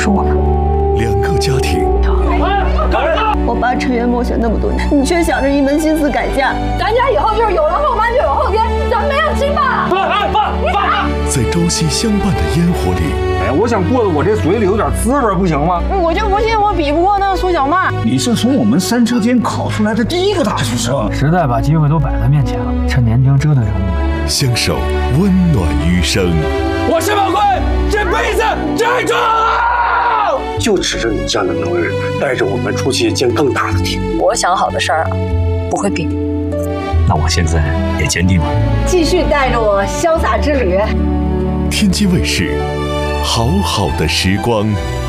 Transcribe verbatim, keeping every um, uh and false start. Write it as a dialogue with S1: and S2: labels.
S1: 是我吗？
S2: 两个家庭，
S3: 我爸沉冤莫雪那么多年，你却想着一门心思改嫁。
S4: 咱家以后就是有了后妈就有后爹，咱们没有亲爸。
S5: 爸爸爸！
S2: 在朝夕相伴的烟火里，
S5: 哎，我想过得我这嘴里有点滋味，不行吗？
S4: 我就不信我比不过那个苏小曼。
S5: 你是从我们三车间考出来的第一个大学生，
S6: 时代把机会都摆在面前了，趁年轻折腾折腾呗。
S2: 相守温暖余生。
S5: 我申宝贵这辈子站住！
S7: 就指着你这样的能人，带着我们出去见更大的天。
S4: 我想好的事儿啊，不会变。
S5: 那我现在也坚定了，
S4: 继续带着我潇洒之旅。
S2: 天津卫视，好好的时光。